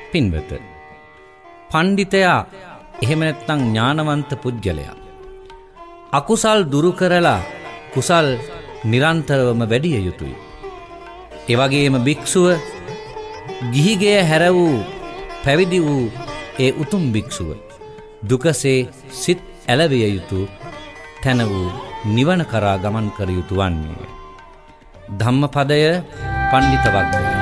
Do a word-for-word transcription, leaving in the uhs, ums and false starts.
පින්වත, පණ්ඩිතයා එහෙම නැත්නම් ඥානවන්ත පුජ්‍යලයා අකුසල් දුරු කරලා කුසල් නිරන්තරවම වැඩි යුතුයි. ඒ වගේම භික්ෂුව ගිහිගේ හැර වූ පැවිදි වූ ඒ උතුම් භික්ෂුව දුකසේ සිත් ඇලවිය යුතු තැන වූ නිවන කරා ගමන් කර යුතු වන්නේ. ධම්මපදය පණ්ඩිත වග්ගය.